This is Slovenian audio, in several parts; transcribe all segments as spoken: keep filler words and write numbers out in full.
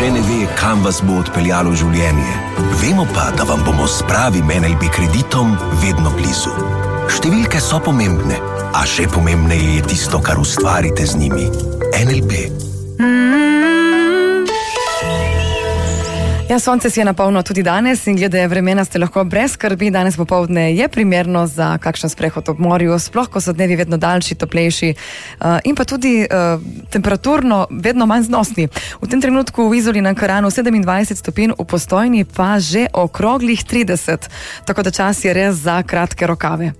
nihče ne ve, kam vas bo odpeljalo življenje. Vemo pa, da vam bomo s pravim N L B kreditom vedno blizu. Številke so pomembne, a še pomembneje je tisto, kar ustvarite z njimi. N L B. Ja, sonce si je napolno tudi danes in glede vremena ste lahko brez skrbi. Danes popoldne je primerno za kakšen sprehod ob morju, sploh ko so dnevi vedno daljši, toplejši uh, in pa tudi uh, temperaturno vedno manj znosni. V tem trenutku v Izoli na Kranu sedemindvajset stopinj, v Postojni pa že okroglih trideset, tako da čas je res za kratke rokave.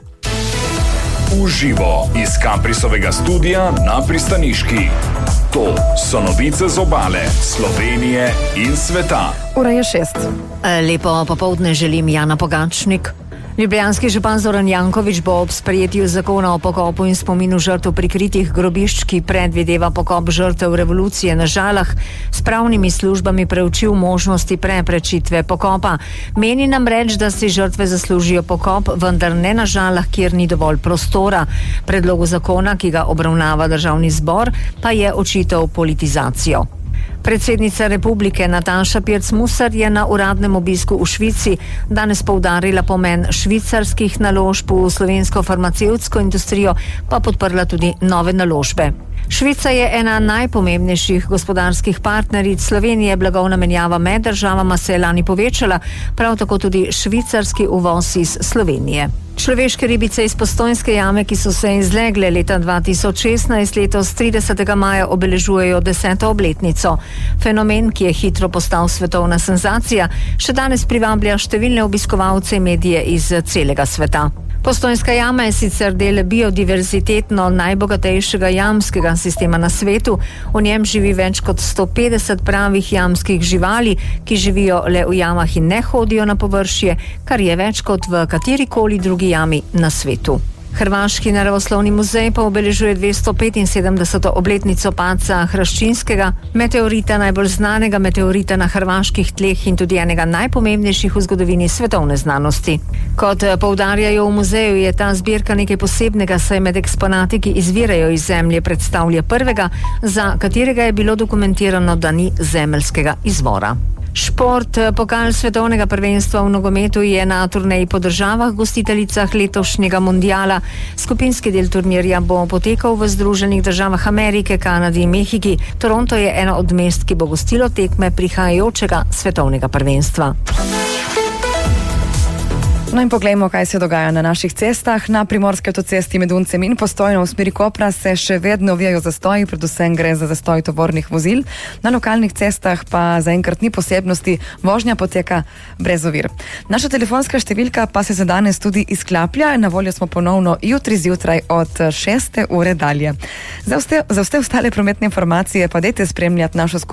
Uživo iz Kaprisovega studia na Pristaniški. To so novice z obale, Slovenije in sveta. Ura je šest. Lepo popoldne želim, Jana Pogačnik. Ljubljanski župan Zoran Janković bo ob sprejetju zakona o pokopu in spominu žrtev prikritih grobišč, ki predvideva pokop žrtev revolucije na Žalah, s pravnimi službami preučil možnosti preprečitve pokopa. Meni namreč, da si žrtve zaslužijo pokop, vendar ne na Žalah, kjer ni dovolj prostora. Predlogu zakona, ki ga obravnava državni zbor, pa je očital politizacijo. Predsednica republike Nataša Pirc-Musar je na uradnem obisku v Švici danes poudarila pomen švicarskih naložb v slovensko farmacevtsko industrijo, pa podprla tudi nove naložbe. Švica je ena najpomembnejših gospodarskih partneric Slovenije, blagovna menjava med državama se je lani povečala, prav tako tudi švicarski uvoz iz Slovenije. Človeške ribice iz Postojnske jame, ki so se izlegle leta dva tisoč šestnajst, letos tridesetega maja obeležujejo deseto obletnico. Fenomen, ki je hitro postal svetovna senzacija, še danes privablja številne obiskovalce in medije iz celega sveta. Postojnska jama je sicer del biodiverzitetno najbogatejšega jamskega sistema na svetu. V njem živi več kot sto petdeset pravih jamskih živali, ki živijo le v jamah in ne hodijo na površje, kar je več kot v katerikoli drugi jami na svetu. Hrvaški naravoslovni muzej pa obeležuje dvesto petinsedemdeseto obletnico padca Hraščinskega, meteorita, najbolj znanega meteorita na hrvaških tleh in tudi enega najpomembnejših v zgodovini svetovne znanosti. Kot poudarjajo v muzeju, je ta zbirka nekaj posebnega, saj med eksponati, ki izvirajo iz zemlje, predstavlja prvega, za katerega je bilo dokumentirano, da ni zemeljskega izvora. Šport. Pokal svetovnega prvenstva v nogometu je na turneji po državah gostiteljicah letošnjega mundiala. Skupinski del turnirja bo potekal v Združenih državah Amerike, Kanadi in Mehiki. Toronto je eno od mest, ki bo gostilo tekme prihajajočega svetovnega prvenstva. No in poglejmo, kaj se dogaja na naših cestah. Na primorski avtocesti med Uncem in Postojno v smeri Kopra se še vedno vijajo zastoji, predvsem gre za zastoj tovornih vozil. Na lokalnih cestah pa zaenkrat ni posebnosti, vožnja poteka brez ovir. Naša telefonska številka pa se za danes tudi izklaplja, na voljo smo ponovno jutri zjutraj od šeste ure dalje. Za vse, za vse ostale prometne informacije pa dajte spremljati našo skupino